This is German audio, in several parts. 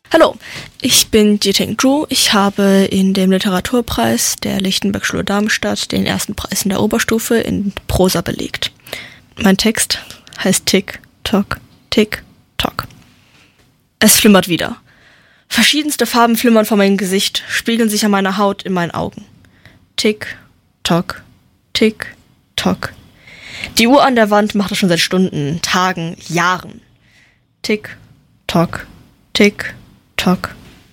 Hallo, ich bin Jiting Zhu. Ich habe in dem Literaturpreis der Lichtenberg-Schule Darmstadt den ersten Preis in der Oberstufe in Prosa belegt. Mein Text heißt Tick, Tock, Tick, Tock. Es flimmert wieder. Verschiedenste Farben flimmern vor meinem Gesicht, spiegeln sich an meiner Haut, in meinen Augen. Tick, Tock, Tick, Tock. Die Uhr an der Wand macht das schon seit Stunden, Tagen, Jahren. Tick, Tock, Tick, Tock.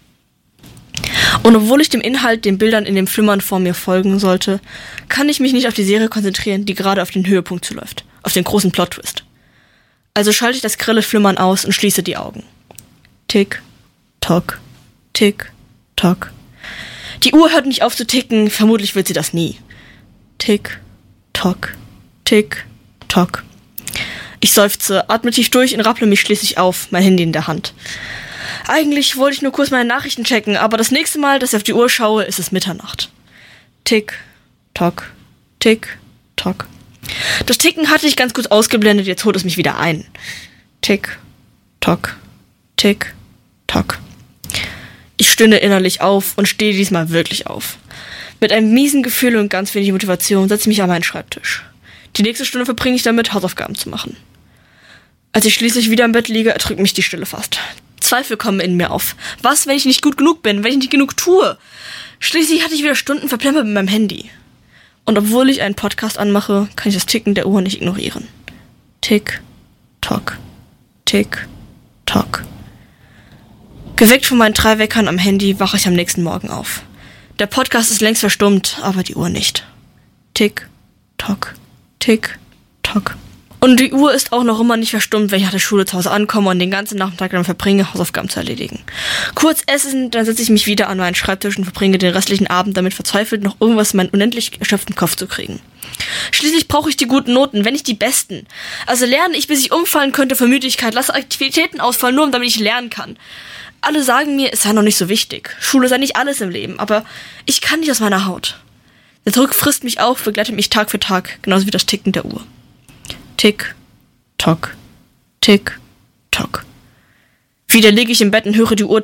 Und obwohl ich dem Inhalt, den Bildern in dem Flimmern vor mir folgen sollte, kann ich mich nicht auf die Serie konzentrieren, die gerade auf den Höhepunkt zuläuft, auf den großen Plot-Twist. Also schalte ich das grelle Flimmern aus und schließe die Augen. Tick, Tock, Tick, Tock. Die Uhr hört nicht auf zu ticken, vermutlich wird sie das nie. Tick, Tock, Tick, Tock. Ich seufze, atme tief durch und rapple mich schließlich auf, mein Handy in der Hand. Eigentlich wollte ich nur kurz meine Nachrichten checken, aber das nächste Mal, dass ich auf die Uhr schaue, ist es Mitternacht. Tick, Tock, Tick, Tock. Das Ticken hatte ich ganz gut ausgeblendet, jetzt holt es mich wieder ein. Tick, Tock, Tick, Tock. Ich stöhne innerlich auf und stehe diesmal wirklich auf. Mit einem miesen Gefühl und ganz wenig Motivation setze ich mich an meinen Schreibtisch. Die nächste Stunde verbringe ich damit, Hausaufgaben zu machen. Als ich schließlich wieder im Bett liege, erdrückt mich die Stille fast. Zweifel kommen in mir auf. Was, wenn ich nicht gut genug bin, wenn ich nicht genug tue? Schließlich hatte ich wieder Stunden verplempert mit meinem Handy. Und obwohl ich einen Podcast anmache, kann ich das Ticken der Uhr nicht ignorieren. Tick, Tock, Tick, Tock. Geweckt von meinen 3 Weckern am Handy, wache ich am nächsten Morgen auf. Der Podcast ist längst verstummt, aber die Uhr nicht. Tick, Tock, Tick, Tock. Und die Uhr ist auch noch immer nicht verstummt, wenn ich nach der Schule zu Hause ankomme und den ganzen Nachmittag damit verbringe, Hausaufgaben zu erledigen. Kurz essen, dann setze ich mich wieder an meinen Schreibtisch und verbringe den restlichen Abend damit verzweifelt, noch irgendwas in meinen unendlich erschöpften Kopf zu kriegen. Schließlich brauche ich die guten Noten, wenn nicht die besten. Also lerne ich, bis ich umfallen könnte vor Müdigkeit, lasse Aktivitäten ausfallen, nur damit ich lernen kann. Alle sagen mir, es sei noch nicht so wichtig. Schule sei nicht alles im Leben, aber ich kann nicht aus meiner Haut. Der Druck frisst mich auf, begleitet mich Tag für Tag, genauso wie das Ticken der Uhr. Tick, Tock, Tick, Tock. Wieder liege ich im Bett und höre die Uhr